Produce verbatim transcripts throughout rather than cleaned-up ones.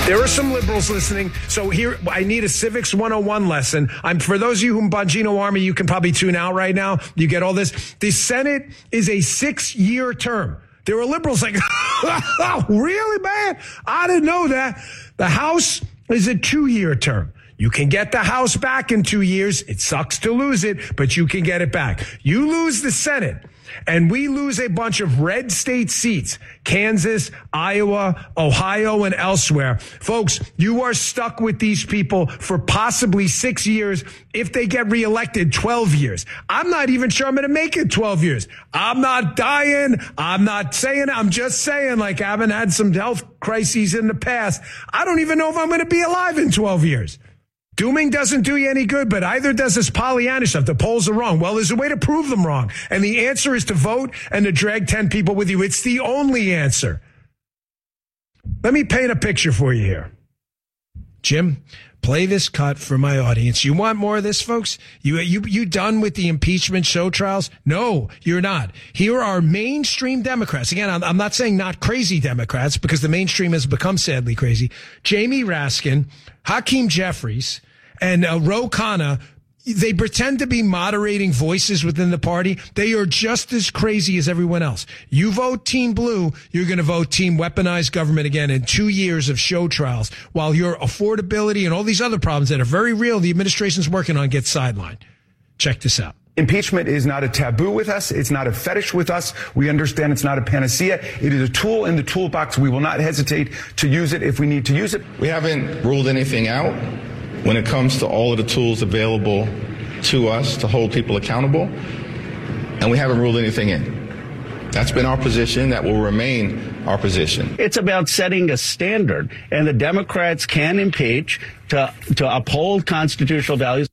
There are some liberals listening, so here I need a Civics one oh one lesson. I'm for those of you who Bongino Army, you can probably tune out right now. You get all this. The Senate is a six-year term. There were liberals like, oh, really, man? I didn't know that. The House is a two-year term. You can get the House back in two years. It sucks to lose it, but you can get it back. You lose the Senate, and we lose a bunch of red state seats, Kansas, Iowa, Ohio, and elsewhere. Folks, you are stuck with these people for possibly six years. If they get reelected, twelve years. I'm not even sure I'm going to make it twelve years. I'm not dying. I'm not saying, I'm just saying, like, I haven't had some health crises in the past. I don't even know if I'm going to be alive in twelve years. Dooming doesn't do you any good, but either does this Pollyanna stuff. The polls are wrong. Well, there's a way to prove them wrong. And the answer is to vote and to drag ten people with you. It's the only answer. Let me paint a picture for you here. Jim, play this cut for my audience. You want more of this, folks? You, you, you done with the impeachment show trials? No, you're not. Here are mainstream Democrats. Again, I'm, I'm not saying not crazy Democrats, because the mainstream has become sadly crazy. Jamie Raskin, Hakeem Jeffries, and uh, Ro Khanna. They pretend to be moderating voices within the party. They are just as crazy as everyone else. You vote Team Blue, you're going to vote Team Weaponized Government again in two years of show trials, while your affordability and all these other problems that are very real the administration's working on get sidelined. Check this out. Impeachment is not a taboo with us. It's not a fetish with us. We understand it's not a panacea. It is a tool in the toolbox. We will not hesitate to use it if we need to use it. We haven't ruled anything out when it comes to all of the tools available to us to hold people accountable, and we haven't ruled anything in. That's been our position. That will remain our position. It's about setting a standard, and the Democrats can impeach to, to uphold constitutional values.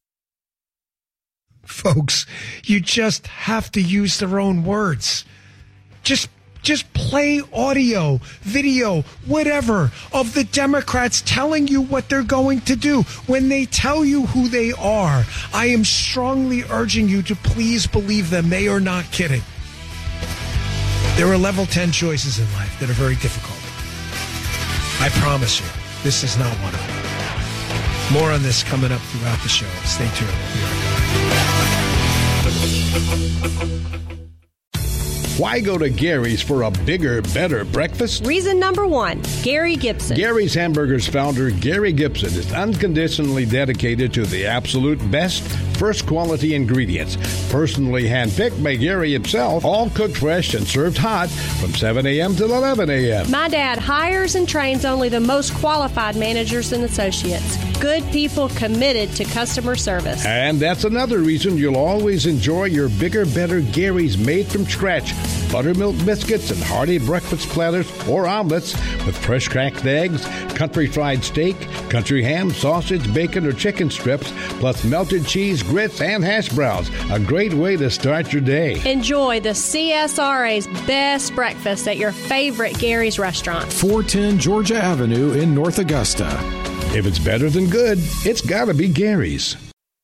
Folks, you just have to use their own words. Just Just play audio, video, whatever, of the Democrats telling you what they're going to do. When they tell you who they are, I am strongly urging you to please believe them. They are not kidding. There are level ten choices in life that are very difficult. I promise you, this is not one of them. More on this coming up throughout the show. Stay tuned. We'll be right back. Why go to Gary's for a bigger, better breakfast? Reason number one, Gary Gibson. Gary's Hamburgers founder, Gary Gibson, is unconditionally dedicated to the absolute best, first quality ingredients. Personally handpicked by Gary himself, all cooked fresh and served hot from seven a.m. till eleven a.m. My dad hires and trains only the most qualified managers and associates. Good people committed to customer service. And that's another reason you'll always enjoy your bigger, better Gary's made from scratch. Buttermilk biscuits and hearty breakfast platters or omelets with fresh cracked eggs, country fried steak, country ham, sausage, bacon, or chicken strips, plus melted cheese, grits, and hash browns. A great way to start your day. Enjoy the C S R A's best breakfast at your favorite Gary's restaurant. four ten Georgia Avenue in North Augusta. If it's better than good, it's got to be Gary's.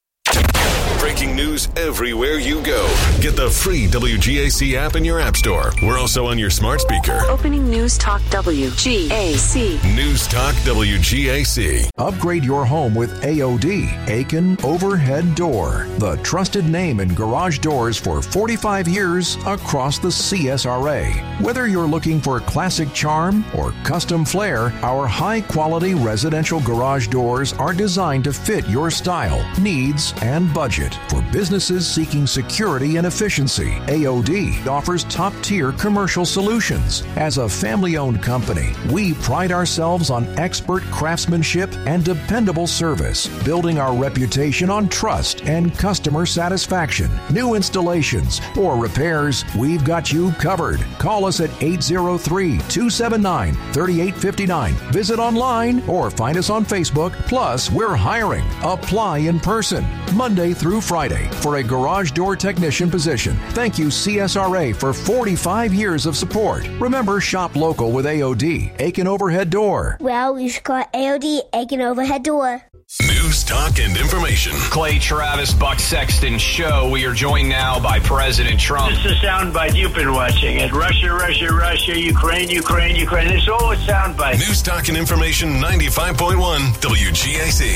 Breaking news everywhere you go. Get the free W G A C app in your app store. We're also on your smart speaker. Opening News Talk W G A C. News Talk W G A C. Upgrade your home with A O D, Aiken Overhead Door, the trusted name in garage doors for forty-five years across the C S R A. Whether you're looking for classic charm or custom flair, our high-quality residential garage doors are designed to fit your style, needs, and budget. For businesses seeking security and efficiency, A O D offers top-tier commercial solutions. As a family-owned company, we pride ourselves on expert craftsmanship and dependable service, building our reputation on trust and customer satisfaction. New installations or repairs, we've got you covered. Call us at eight zero three, two seven nine, three eight five nine. Visit online or find us on Facebook. Plus, we're hiring. Apply in person, Monday through Friday, for a garage door technician position. Thank you, C S R A, for forty-five years of support. Remember, shop local with A O D, Aiken Overhead Door. Well, we should call A O D, Aiken Overhead Door. News talk, and information. Clay Travis, Buck Sexton Show. We are joined now by President Trump. This is a soundbite you've been watching. It Russia, Russia, Russia, Ukraine, Ukraine, Ukraine. It's all a soundbite. News, talk, and information, ninety-five point one W G A C.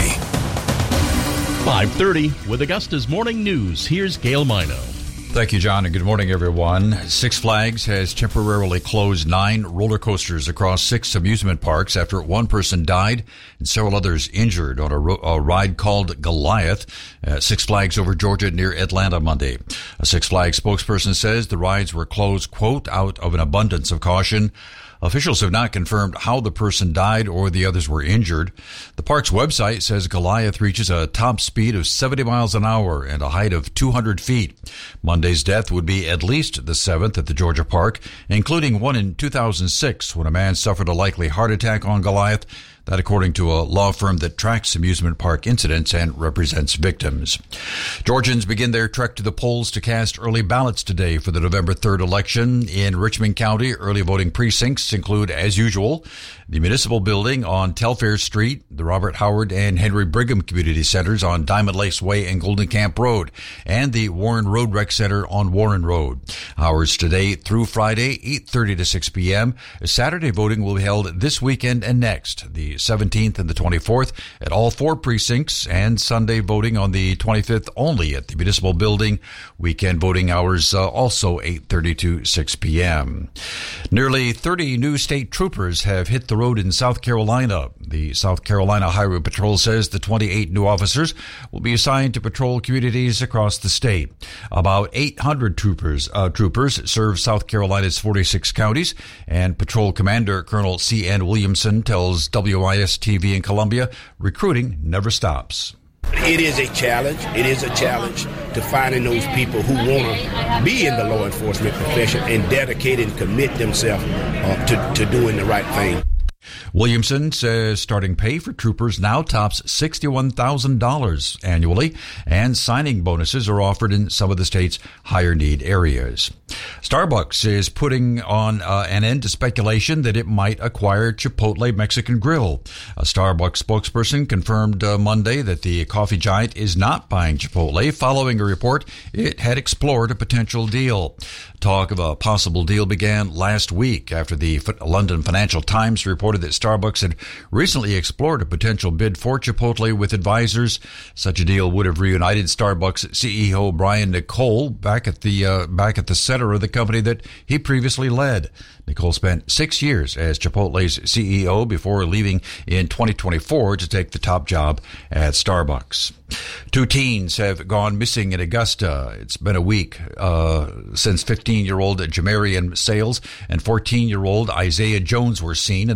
five thirty with Augusta's Morning News. Here's Gail Mino. Thank you, John, and good morning, everyone. Six Flags has temporarily closed nine roller coasters across six amusement parks after one person died and several others injured on a, ro- a ride called Goliath at Six Flags over Georgia near Atlanta Monday. A Six Flags spokesperson says the rides were closed, quote, out of an abundance of caution. Officials have not confirmed how the person died or the others were injured. The park's website says Goliath reaches a top speed of seventy miles an hour and a height of two hundred feet. Monday's death would be at least the seventh at the Georgia park, including one in two thousand six when a man suffered a likely heart attack on Goliath. That according to a law firm that tracks amusement park incidents and represents victims. Georgians begin their trek to the polls to cast early ballots today for the November third election. In Richmond County, early voting precincts include, as usual, the Municipal Building on Telfair Street, the Robert Howard and Henry Brigham Community Centers on Diamond Lakes Way and Golden Camp Road, and the Warren Road Rec Center on Warren Road. Hours today through Friday, eight thirty to six p.m. Saturday voting will be held this weekend and next, the seventeenth and the twenty-fourth at all four precincts, and Sunday voting on the twenty-fifth only at the Municipal Building. Weekend voting hours uh, also eight thirty to six p.m. Nearly thirty new state troopers have hit the road in South Carolina. The South Carolina Highway Patrol says the twenty-eight new officers will be assigned to patrol communities across the state. About eight hundred troopers uh, troopers serve South Carolina's forty-six counties, and Patrol Commander Colonel C N. Williamson tells W I S T V in Columbia, recruiting never stops. It is a challenge. It is a challenge to finding those people who want to be in the law enforcement profession and dedicate and commit themselves uh, to, to doing the right thing. Williamson says starting pay for troopers now tops sixty-one thousand dollars annually, and signing bonuses are offered in some of the state's higher need areas. Starbucks is putting on uh, an end to speculation that it might acquire Chipotle Mexican Grill. A Starbucks spokesperson confirmed uh, Monday that the coffee giant is not buying Chipotle, following a report it had explored a potential deal. Talk of a possible deal began last week after the London Financial Times reported that Starbucks had recently explored a potential bid for Chipotle with advisors. Such a deal would have reunited Starbucks C E O Brian Nicole back at the uh, back at the center of the company that he previously led. Nicole spent six years as Chipotle's C E O before leaving in twenty twenty-four to take the top job at Starbucks. Two teens have gone missing in Augusta. It's been a week uh, since fifteen-year-old Jamarian Sales and fourteen-year-old Isaiah Jones were seen in